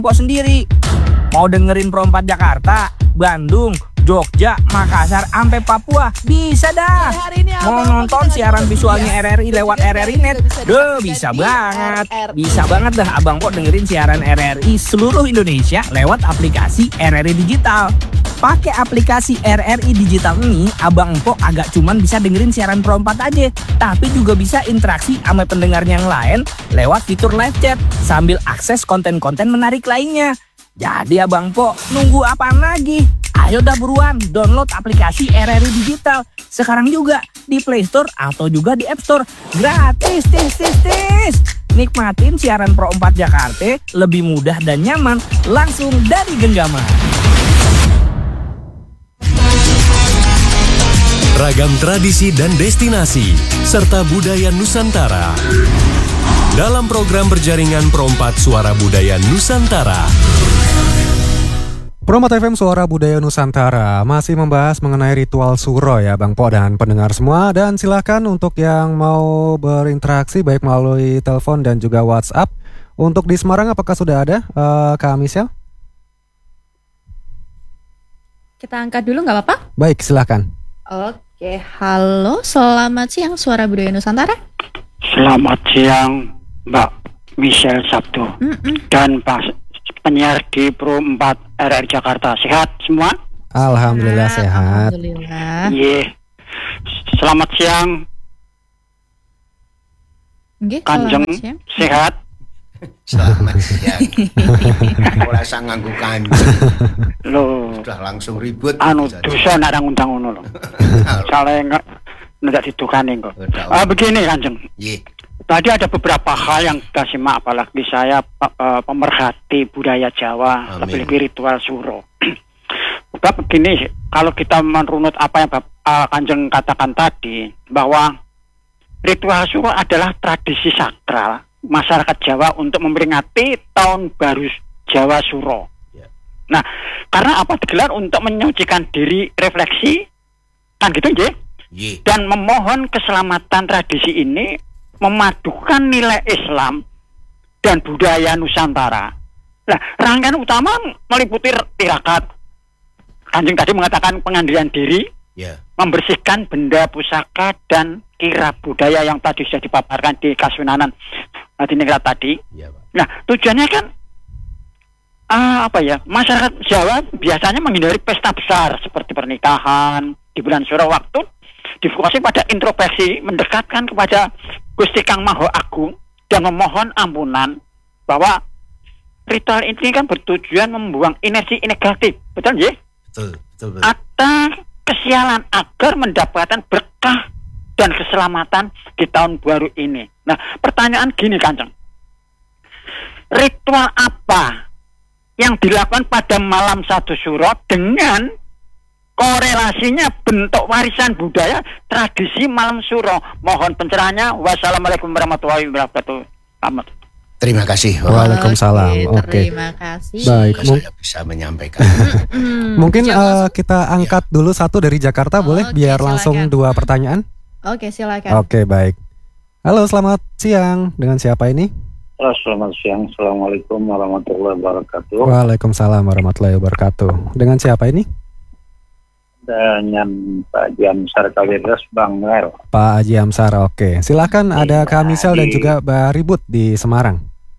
Pok sendiri. Mau dengerin Pro 4 Jakarta, Bandung, Jogja, Makassar, sampai Papua, bisa dah. Mau nonton siaran visualnya RRI lewat RRI Net, bisa banget. Bisa banget dah Abang Pok dengerin siaran RRI seluruh Indonesia lewat aplikasi RRI Digital. Pakai aplikasi RRI Digital ini, Abang Pok agak cuman bisa dengerin siaran Pro 4 aja, tapi juga bisa interaksi sama pendengar yang lain lewat fitur live chat sambil akses konten-konten menarik lainnya. Jadi Abang Pok, nunggu apaan lagi? Ayo dah buruan download aplikasi RRI Digital sekarang juga di Play Store atau juga di App Store. Gratis, tis. Nikmatin siaran Pro 4 Jakarta lebih mudah dan nyaman langsung dari genggaman. Ragam tradisi dan destinasi serta budaya Nusantara dalam program berjaringan Pro 4 Suara Budaya Nusantara. Pro 4 FM Suara Budaya Nusantara masih membahas mengenai ritual suro ya Bang Po dan pendengar semua. Dan silakan untuk yang mau berinteraksi baik melalui telepon dan juga WhatsApp. Untuk di Semarang apakah sudah ada Kak Michelle? Kita angkat dulu nggak apa-apa? Baik, silakan. Oke, halo, selamat siang Suara Budaya Nusantara. Selamat siang Mbak Michelle Sabtu dan Pak penyiar di Pro 4 RRI Jakarta. Sehat semua? Alhamdulillah sehat. Alhamdulillah. Selamat siang Kanjeng, selamat siang. sehat? Selamat siang. Ora sang nganggo kanjeng. Loh, Sudah langsung ribut. dosa nak ngundang ngono lho. Salah ndak didukani kok. Begini Kanjeng. Tadi ada beberapa hal yang kita simak, apalagi saya pemerhati budaya Jawa, lebih-lebih ritual suro. Udah begini, kalau kita merunut apa yang Kanjeng katakan tadi, bahwa ritual suro adalah tradisi sakral masyarakat Jawa untuk memperingati tahun baru Jawa Suro. Nah, karena apa digelar untuk menyucikan diri, refleksi, kan gitu nggih? Dan memohon keselamatan. Tradisi ini memadukan nilai Islam dan budaya Nusantara. Nah, rangkaian utama meliputi tirakat. Kanjeng tadi mengatakan pengandilan diri, membersihkan benda pusaka dan kirab budaya yang tadi sudah dipaparkan di Kasunanan Diningrat tadi. Nah, tujuannya kan masyarakat Jawa biasanya menghindari pesta besar seperti pernikahan di bulan Suro, waktu difokuskan pada introspeksi, mendekatkan kepada Gusti Kang Maha Agung dan memohon ampunan, bahwa ritual ini kan bertujuan membuang energi negatif, betul nggih? Betul. Atau kesialan agar mendapatkan berkah dan keselamatan di tahun baru ini. Nah, pertanyaan gini Kanjeng, ritual apa yang dilakukan pada malam 1 Suro dengan korelasinya bentuk warisan budaya tradisi malam Suro? Mohon pencerahannya. Wassalamualaikum warahmatullahi wabarakatuh. Selamat. Terima kasih. Waalaikumsalam. Oke. Terima kasih. Baik, saya bisa menyampaikan. Mungkin kita angkat dulu satu dari Jakarta, boleh? Biar silakan. langsung 2 pertanyaan. Oke, silakan. Oke, baik. Halo, selamat siang. Dengan siapa ini? Selamat siang. Assalamualaikum warahmatullahi wabarakatuh. Waalaikumsalam warahmatullahi wabarakatuh. Dengan siapa ini? Dengan Pak Haji Amsar Kalidas, Bang Mel. Pak Haji Amsar, oke. Silakan, ada Kak Michelle dan juga Mbak Ribut di Semarang.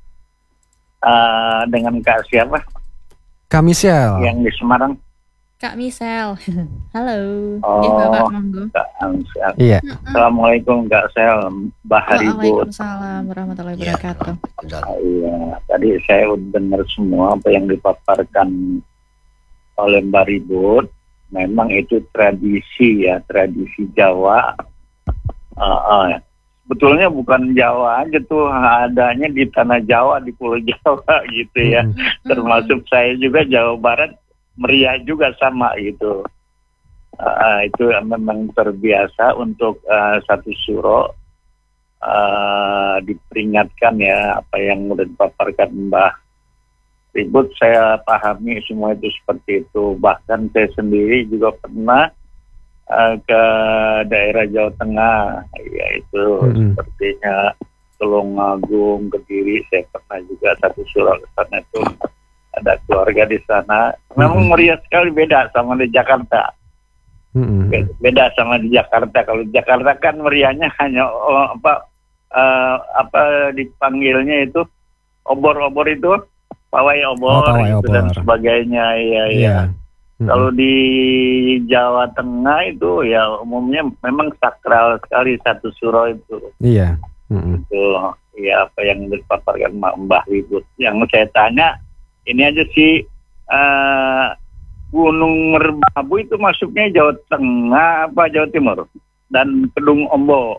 Dengan Kak siapa? Kak Michelle. Yang di Semarang. Kak Michelle. Halo. Oh, Bapak, monggo. Kak Amsar. Iya. Assalamualaikum Kak Sel, Mbak Ribut. Waalaikumsalam warahmatullahi wabarakatuh. Iya, tadi saya udah dengar semua apa yang dipaparkan oleh Mbak Ribut. Memang itu tradisi ya, tradisi Jawa. Sebetulnya bukan Jawa aja tuh, adanya di tanah Jawa, di Pulau Jawa gitu ya. Termasuk saya juga Jawa Barat, meriah juga sama gitu. Itu memang terbiasa untuk 1 Suro diperingatkan ya, apa yang udah dipaparkan Mbak Ribut. Saya pahami semua itu seperti itu. Bahkan saya sendiri juga pernah ke daerah Jawa Tengah, yaitu sepertinya Tulungagung, Kediri. Saya pernah juga 1 Suro ke sana itu. keluarga di sana. Memang meriah sekali, beda sama di Jakarta. Beda sama di Jakarta. Kalau di Jakarta kan meriahnya hanya dipanggilnya itu obor-obor itu, pawai obor, dan sebagainya. Iya. Kalau di Jawa Tengah itu ya umumnya memang sakral sekali satu suro itu. Iya. Itu ya apa yang dipaparkan Mbah Ribut. Yang saya tanya ini aja sih, Gunung Merbabu itu masuknya Jawa Tengah apa Jawa Timur? Dan Kedung Ombo.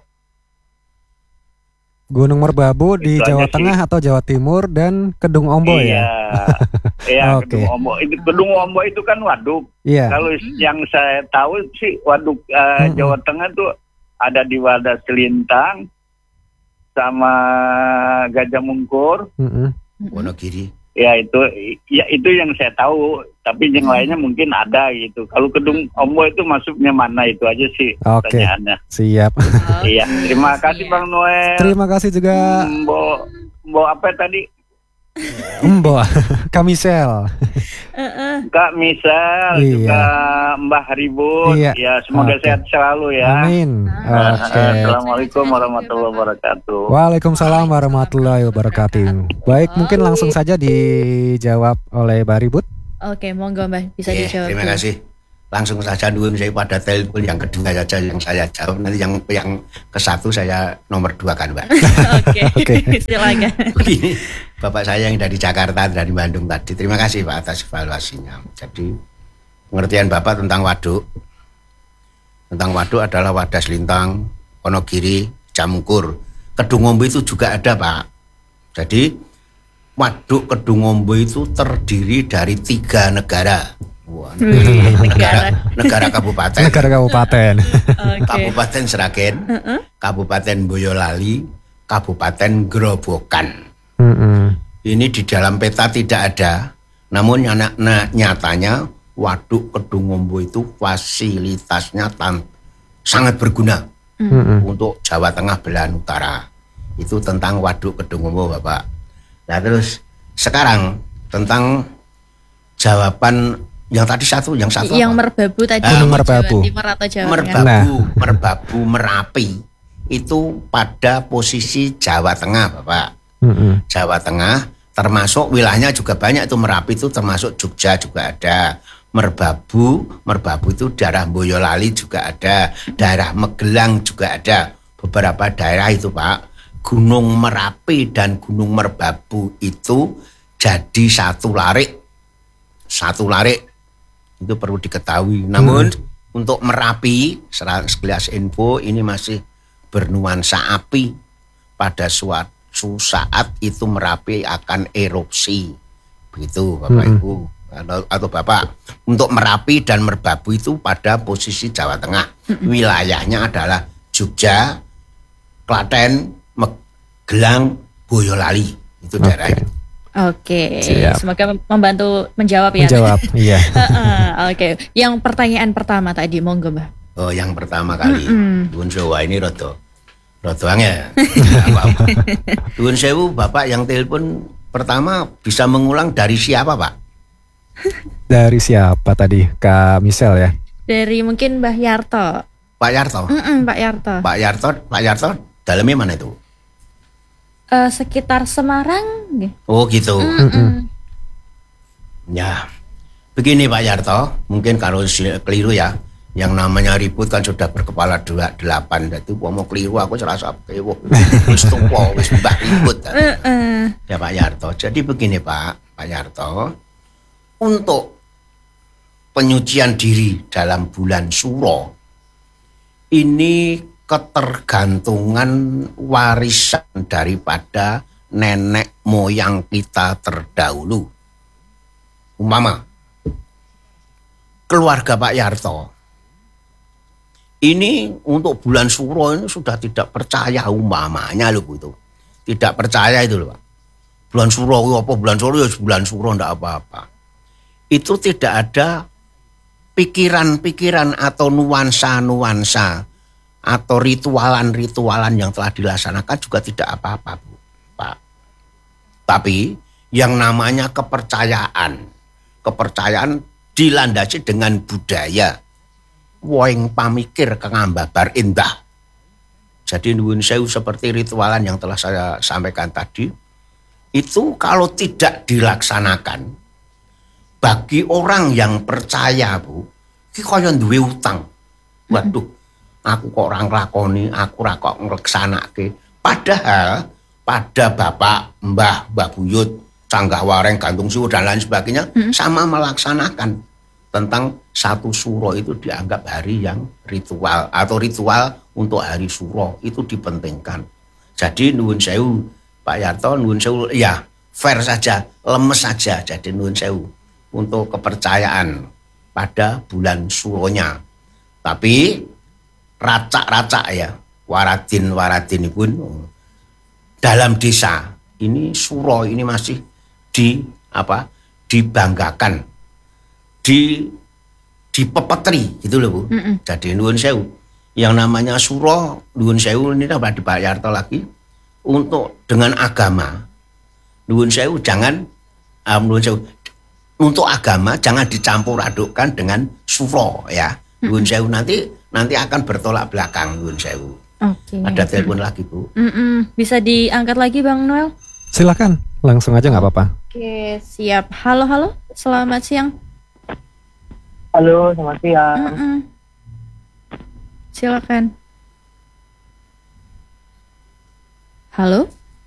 Gunung Merbabu di itu Jawa Tengah atau Jawa Timur dan Kedung Ombo ya? Iya, Oke. Kedung Ombo. Itu Kedung Ombo itu kan waduk. Iya. Kalau yang saya tahu sih waduk Jawa Tengah tuh ada di Wadas Selintang sama Gajah Mungkur. Wonogiri. Ya itu yang saya tahu, tapi yang lainnya mungkin ada gitu. Kalau Kedung Ombo itu masuknya mana, itu aja sih pertanyaannya. Siap. Iya, terima kasih Bang Noel. Terima kasih juga. Mbo apa tadi? Mbo Kamisel. Kak Misal, juga Mbah Ribut. Ya, semoga sehat selalu ya. Amin. Assalamualaikum warahmatullahi wabarakatuh. Waalaikumsalam warahmatullahi wabarakatuh. Baik, mungkin langsung saja dijawab oleh Mbah Ribut. Oke, monggo Mbah, bisa dijawab. Terima kasih. Langsung saja dulu saya pada telepon yang kedua saja yang saya jawab. Nanti yang ke satu saya nomor 2 kan, Mbak. Oke. Silakan. Begini, Bapak saya yang dari Jakarta, dari Bandung tadi. Terima kasih Pak atas evaluasinya. Jadi pengertian Bapak tentang waduk. Tentang waduk adalah Wadas Lintang, Wonogiri, Jamungkur. Kedung Ombo itu juga ada, Pak. Jadi waduk Kedung Ombo itu terdiri dari 3 negara. Negara kabupaten. Kabupaten Sragen, Kabupaten Boyolali, Kabupaten Grobogan. Ini di dalam peta tidak ada, namun nyatanya waduk Kedung Ombo itu fasilitasnya sangat berguna untuk Jawa Tengah belahan utara. Itu tentang waduk Kedung Ombo, Bapak. Nah terus sekarang tentang jawaban yang tadi yang satu yang apa? Merbabu tadi. Merbabu. Jawa Timur atau Jawa Merbabu, Merapi itu pada posisi Jawa Tengah, Bapak. Jawa Tengah termasuk wilayahnya juga banyak, itu Merapi itu termasuk Jogja juga ada. Merbabu itu daerah Boyolali juga ada, daerah Magelang juga ada. Beberapa daerah itu, Pak. Gunung Merapi dan Gunung Merbabu itu jadi satu larik. Itu perlu diketahui. Namun untuk Merapi, sekilas info, ini masih bernuansa api. Pada suatu saat itu Merapi akan erupsi. Begitu Bapak Ibu atau Bapak. Untuk Merapi dan Merbabu itu pada posisi Jawa Tengah. Wilayahnya adalah Jogja, Klaten, Magelang, Boyolali. Itu daerah itu. Oke, semoga membantu menjawab ya. Iya. Oke, yang pertanyaan pertama tadi, monggo Mbak. Oh, yang pertama kali. Nuwun Jawa ini rodo angel. Nuwun sewu, Bapak yang telepon pertama bisa mengulang dari siapa, Pak? Dari siapa tadi? Kak Misel ya? Dari mungkin Mbah Yarto. Pak Yarto? Pak Yarto, dalamnya mana itu? Sekitar Semarang. Oh gitu. Ya, begini Pak Yarto, mungkin kalau keliru ya, yang namanya ribut kan sudah berkepala 8. Itu mau keliru aku serasa kewo. Wis tuwa, wis mbah ribut. Ya Pak Yarto. Jadi begini Pak Yarto, untuk penyucian diri dalam bulan Suro ini ketergantungan warisan daripada nenek moyang kita terdahulu. Umpama keluarga Pak Yarto ini untuk bulan Suro ini sudah tidak percaya, umpamanya loh itu. Tidak percaya itu loh Pak. Bulan Suro apa bulan Suro ya bulan Suro ndak apa-apa. Itu tidak ada pikiran-pikiran atau nuansa-nuansa atau ritualan yang telah dilaksanakan juga tidak apa-apa, Pak. Tapi yang namanya kepercayaan kepercayaan dilandasi dengan budaya woing pamikir kengambabar indah. Jadi nuwun sewu seperti ritualan yang telah saya sampaikan tadi, itu kalau tidak dilaksanakan, bagi orang yang percaya Bu, iki kaya duwe utang. Waduh, aku kok ora nglakoni, aku ora kok ngleksanake. Padahal pada bapak, mbah buyut, canggah wareng, gantung siwu dan lain sebagainya sama melaksanakan tentang satu suro itu dianggap hari yang ritual atau ritual untuk hari suro itu dipentingkan. Jadi nuwun sewu Pak Yarto, nuwun sewu ya fair saja, lemes saja. Jadi nuwun sewu untuk kepercayaan pada bulan suronya. Tapi racak-racak ya, waradin pun dalam desa ini suro ini masih dibanggakan, dipepetri gitu loh Bu. Jadi nuwun sewu yang namanya suro, nuwun sewu ini dapat dibayar lagi untuk dengan agama. Nuwun sewu jangan nuwun sewu untuk agama jangan dicampur adukkan dengan suro ya. Nuwun sewu nanti akan bertolak belakang. Nuwun sewu. Oke. Ada telepon lagi Bu. Bisa diangkat lagi Bang Noel? Silakan, langsung aja nggak apa-apa. Oke, siap. Halo, selamat siang. Halo, selamat siang. Silakan. Halo,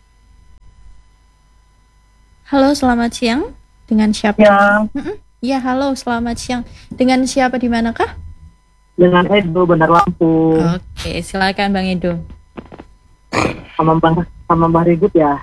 selamat siang. Dengan siapa? Ya, halo, selamat siang. Dengan siapa di manakah? Dengan Edo, Bandar Lampung. Oke, silakan Bang Edo. Sama Mbak Ribut ya.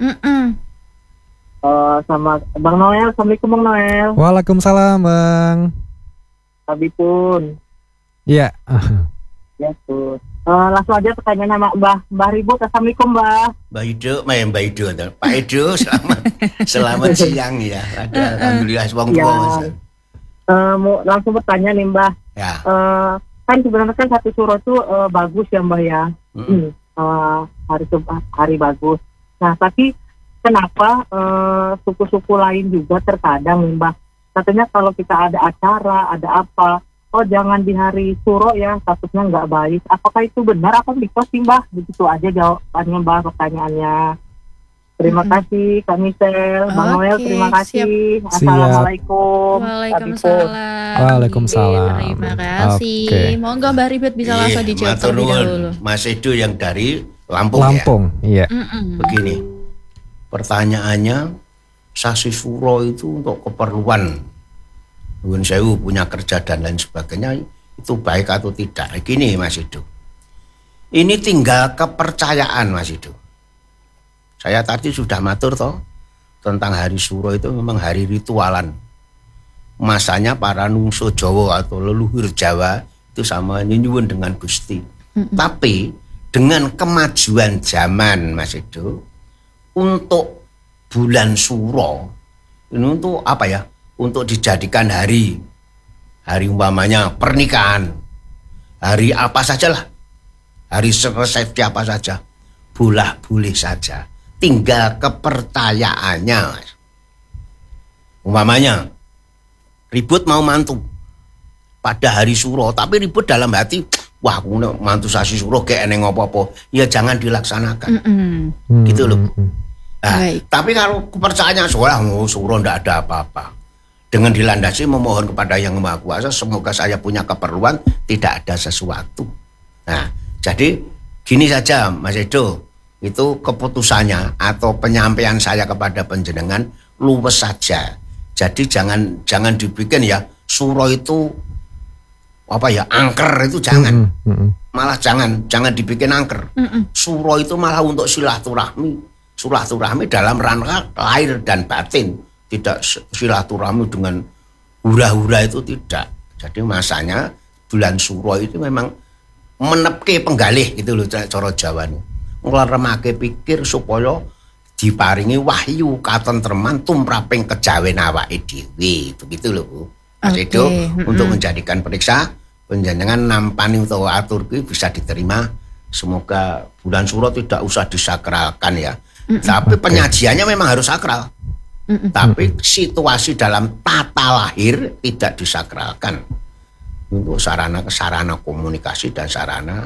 Sama Bang Noel. Assalamualaikum Bang Noel. Waalaikumsalam Bang. Abi pun. Iya. Ya tuh. Langsung aja pertanyaan sama Mbak Ribut. Assalamualaikum Mbak. Mbak Ido, Pak Edo, selamat siang ya. Alhamdulillah wong tua Mas. Mau langsung bertanya nih Mbak. Ya. Kan sebenarnya kan satu suro itu bagus ya Mbak ya. Hari bagus. Nah tapi kenapa suku-suku lain juga terkadang nih Mbak, katanya kalau kita ada acara, ada apa, oh jangan di hari suro ya, statusnya nggak baik. Apakah itu benar atau mitos sih Mbak? Begitu aja jawabannya Mbak, pertanyaannya. Terima kasih Kak Michelle, Bang Noel, terima kasih. Assalamualaikum. Waalaikumsalam. Terima kasih. Monggo Mbak Ribut bisa langsung dijawab terlebih dahulu. Mas Edo yang dari Lampung ya. Iya. Begini, pertanyaannya, sasi suro itu untuk keperluan nuwun sewu punya kerja dan lain sebagainya itu baik atau tidak? Gini Mas Edo, ini tinggal kepercayaan Mas Edo. Saya tadi sudah matur toh tentang hari suro itu memang hari ritualan. Masanya para nungso Jawa atau leluhur Jawa itu sama nyuwun dengan Gusti. Tapi dengan kemajuan zaman Mas Edo, untuk bulan suro ini untuk apa ya? Untuk dijadikan hari umpamanya pernikahan, hari apa sajalah, hari resepsi apa saja, boleh saja. Tinggal kepercayaannya. Umpamanya Ribut mau mantu pada hari suro, tapi Ribut dalam hati, wah aku mantu sasi suro kayak eneng apa-apa, ya jangan dilaksanakan. Gitu loh. Nah, tapi kalau kepercayaannya suro ndak ada apa-apa, dengan dilandasi memohon kepada Yang Maha Kuasa, semoga saya punya keperluan, tidak ada sesuatu. Nah, jadi gini saja Mas Edo, itu keputusannya atau penyampaian saya kepada panjenengan luwes saja. Jadi jangan dibikin ya suro itu apa ya, angker itu jangan. Malah jangan dibikin angker. Suro itu malah untuk silaturahmi dalam rangka lahir dan batin, tidak silaturahmi dengan hura-hura itu tidak. Jadi masanya bulan suro itu memang menepke penggalih gitu loh cara Jawa nih. Ngleremake pikir supaya diparingi wahyu katentreman tumraping kejawen awake dhewe. Begitu lho Bu. Mas Edo, untuk menjadikan periksa panjenengan nampani utawa atur kuwi bisa diterima. Semoga bulan suro tidak usah disakralkan ya. Tapi penyajiannya memang harus sakral. Tapi situasi dalam tata lahir tidak disakralkan untuk sarana komunikasi dan sarana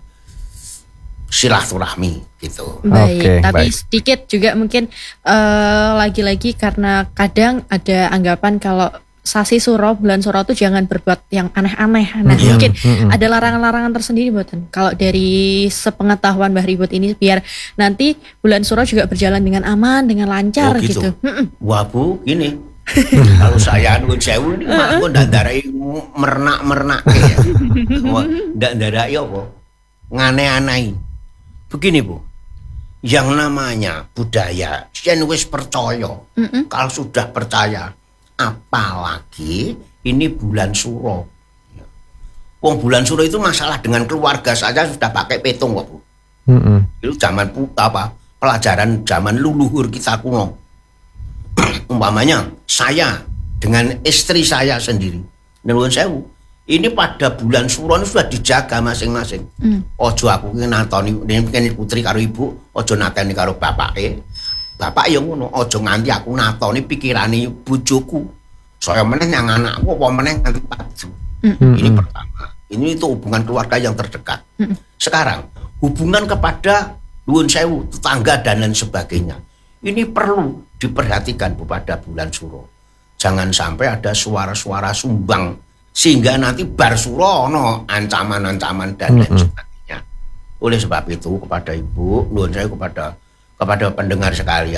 silaturahmi gitu. Baik, tapi sedikit juga mungkin lagi-lagi karena kadang ada anggapan kalau sasi suro, bulan suro itu jangan berbuat yang aneh-aneh. Nah, mungkin ada larangan-larangan tersendiri buatan. Kalau dari sepengetahuan Mbah Ribut ini biar nanti bulan suro juga berjalan dengan aman, dengan lancar gitu. Wah Bu, gini. Kalau saya nuwun sewu ini aku ndak ndarai mernak-mernak ya. Ndak ndarai apa? Ngane-anai. Begini Bu. Yang namanya budaya, yen wis percaya. Kalau sudah percaya, apalagi ini bulan suro. Wong bulan suro itu masalah dengan keluarga saja sudah pakai petung kok Bu. Itu zaman pelajaran zaman leluhur kita kuno. Umpamanya saya dengan istri saya sendiri, nuwun sewu, ini pada bulan suro ini sudah dijaga masing-masing. Ojo aku nantoni ini putri karo ibu, ojo nateni karo bapake. Bapak ya ngono, ojo nganti aku natoni pikirane bojoku. Saya meneh yang anakku apa meneh nganti padu. Ini pertama. Ini itu hubungan keluarga yang terdekat. Sekarang hubungan kepada nuwun sewu, tetangga dan lain sebagainya. Ini perlu diperhatikan pada bulan suro. Jangan sampai ada suara-suara sumbang sehingga nanti bar suro no ancaman-ancaman dan lain sebagainya. Oleh sebab itu kepada ibu, nuwun sewu kepada pendengar sekalian.